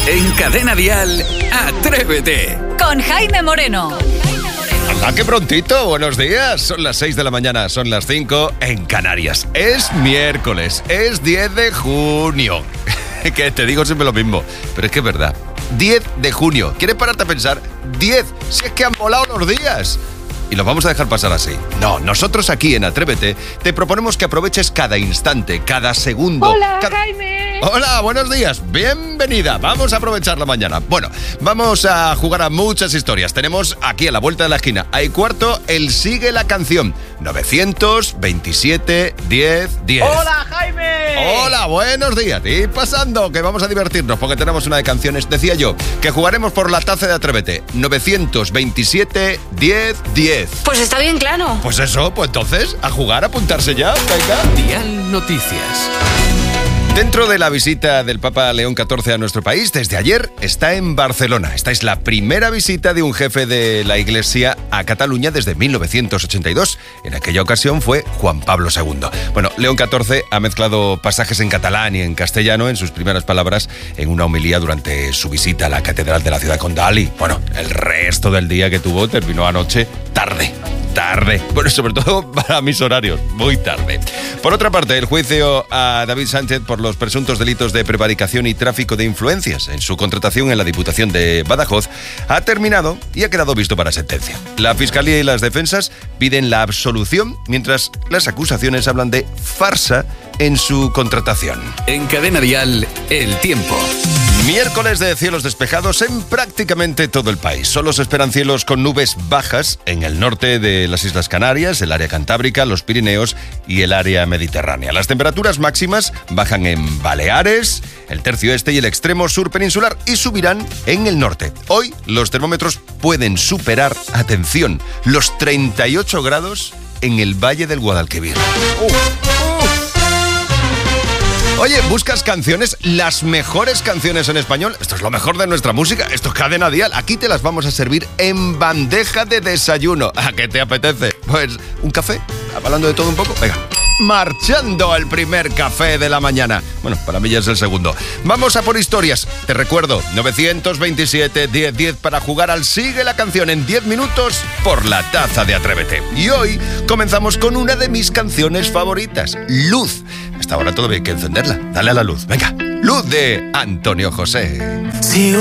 En Cadena Dial, Atrévete. Con Jaime Moreno. ¡Hala, qué prontito! Buenos días. Son las 6 de la mañana, son las 5 en Canarias. Es miércoles, es 10 de junio. Que te digo siempre lo mismo, pero es que es verdad. 10 de junio. ¿Quieres pararte a pensar? 10. Si es que han volado los días. Y los vamos a dejar pasar así. No, nosotros aquí en Atrévete te proponemos que aproveches cada instante, cada segundo. Hola, Jaime. Hola, buenos días. Bienvenida. Vamos a aprovechar la mañana. Bueno, vamos a jugar a muchas historias. Tenemos aquí a la vuelta de la esquina, ahí cuarto, el Sigue la Canción. 927 10 10. ¡Hola, Jaime! Hola, buenos días. Y pasando, que vamos a divertirnos porque tenemos una de canciones. Decía yo que jugaremos por la taza de Atrévete. 927 10 10. Pues está bien claro. Pues eso, pues entonces, a jugar, a apuntarse ya. Venga. Dial Noticias. Dentro de la visita del Papa León XIV a nuestro país, desde ayer está en Barcelona. Esta es la primera visita de un jefe de la Iglesia a Cataluña desde 1982. En aquella ocasión fue Juan Pablo II. Bueno, León XIV ha mezclado pasajes en catalán y en castellano en sus primeras palabras en una homilía durante su visita a la Catedral de la ciudad condal. Y bueno, el resto del día que tuvo terminó anoche tarde. Bueno, sobre todo para mis horarios, muy tarde. Por otra parte, el juicio a David Sánchez por los presuntos delitos de prevaricación y tráfico de influencias en su contratación en la Diputación de Badajoz ha terminado y ha quedado visto para sentencia. La Fiscalía y las defensas piden la absolución, mientras las acusaciones hablan de farsa en su contratación. En Cadena Dial, el tiempo. Miércoles de cielos despejados en prácticamente todo el país. Solo se esperan cielos con nubes bajas en el norte de las Islas Canarias, el área cantábrica, los Pirineos y el área mediterránea. Las temperaturas máximas bajan en Baleares, el tercio este y el extremo sur peninsular y subirán en el norte. Hoy los termómetros pueden superar, atención, los 38 grados en el Valle del Guadalquivir. Oye, ¿buscas canciones? Las mejores canciones en español. Esto es lo mejor de nuestra música. Esto es Cadena Dial. Aquí te las vamos a servir en bandeja de desayuno. ¿A qué te apetece? Pues, ¿un café? Hablando de todo un poco. Venga. Marchando al primer café de la mañana. Bueno, para mí ya es el segundo. Vamos a por historias. Te recuerdo, 927 10 10 para jugar al Sigue la Canción en 10 minutos por la taza de Atrévete. Y hoy comenzamos con una de mis canciones favoritas, Luz. Hasta ahora todavía hay que encenderla. Dale a la luz. Venga. Luz de Antonio José. Si